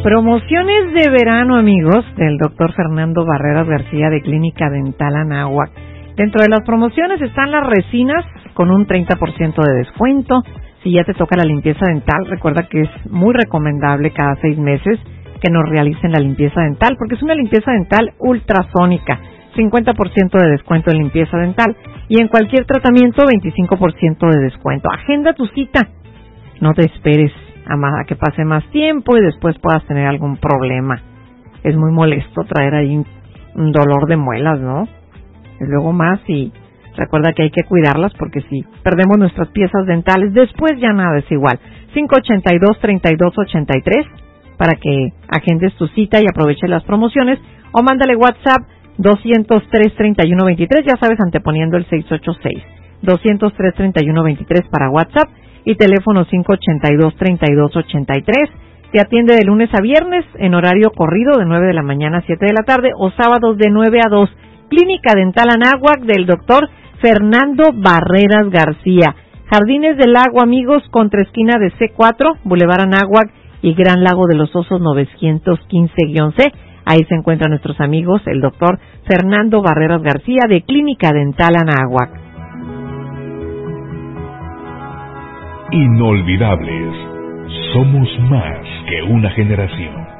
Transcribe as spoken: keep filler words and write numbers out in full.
Promociones de verano, amigos, del doctor Fernando Barreras García de Clínica Dental Anáhuac. Dentro de las promociones están las resinas con un treinta por ciento de descuento. Si ya te toca la limpieza dental, recuerda que es muy recomendable cada seis meses que nos realicen la limpieza dental, porque es una limpieza dental ultrasónica. cincuenta por ciento de descuento en limpieza dental. Y en cualquier tratamiento, veinticinco por ciento de descuento. Agenda tu cita. No te esperes a que pase más tiempo y después puedas tener algún problema. Es muy molesto traer ahí un dolor de muelas, ¿no? Y luego más, y recuerda que hay que cuidarlas porque si perdemos nuestras piezas dentales, después ya nada es igual. cinco ocho dos, tres dos ocho tres para que agendes tu cita y aproveches las promociones, o mándale WhatsApp doscientos tres, treinta y uno veintitrés, ya sabes, anteponiendo el seis ocho seis. doscientos tres, treinta y uno veintitrés para WhatsApp y teléfono cinco ocho dos, tres dos ocho tres. Te atiende de lunes a viernes en horario corrido de nueve de la mañana a siete de la tarde o sábados de nueve a dos. Clínica Dental Anáhuac del doctor Fernando Barreras García. Jardines del Lago, amigos, contra esquina de C cuatro, Boulevard Anáhuac y Gran Lago de los Osos novecientos quince C. Ahí se encuentran nuestros amigos, el doctor Fernando Barreras García de Clínica Dental Anáhuac. Inolvidables. Somos más que una generación.